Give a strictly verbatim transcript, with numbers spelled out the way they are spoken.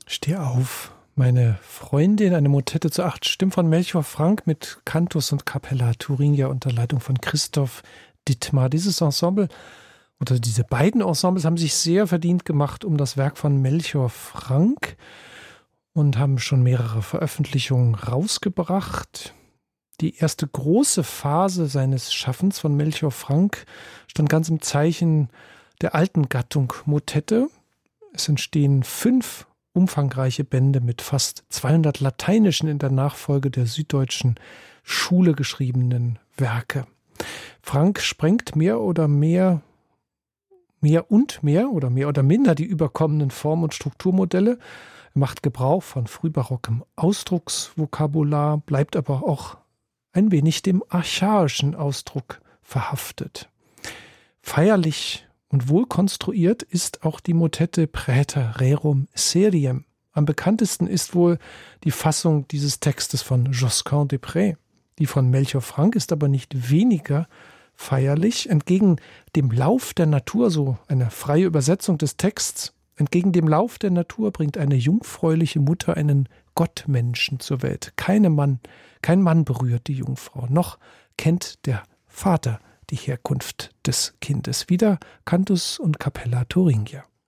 Steh auf, meine Freundin, eine Motette zu acht Stimmen von Melchior Frank mit Cantus und Capella Thuringia unter Leitung von Christoph Dittmar. Dieses Ensemble oder diese beiden Ensembles haben sich sehr verdient gemacht um das Werk von Melchior Frank und haben schon mehrere Veröffentlichungen rausgebracht. Die erste große Phase seines Schaffens von Melchior Frank stand ganz im Zeichen der alten Gattung Motette. Es entstehen fünf umfangreiche Bände mit fast zweihundert lateinischen, in der Nachfolge der Süddeutschen Schule geschriebenen Werke. Frank sprengt mehr oder mehr, mehr und mehr oder mehr oder minder die überkommenen Form- und Strukturmodelle, macht Gebrauch von frühbarockem Ausdrucksvokabular, bleibt aber auch ein wenig dem archaischen Ausdruck verhaftet. Feierlich und wohl konstruiert ist auch die Motette Praeter Rerum Seriem. Am bekanntesten ist wohl die Fassung dieses Textes von Josquin des Près. Die von Melchior Frank ist aber nicht weniger feierlich. Entgegen dem Lauf der Natur, so eine freie Übersetzung des Texts, entgegen dem Lauf der Natur bringt eine jungfräuliche Mutter einen Gottmenschen zur Welt. Keine Mann, kein Mann berührt die Jungfrau, noch kennt der Vater die Herkunft des Kindes. Wieder Cantus und Capella Thuringia.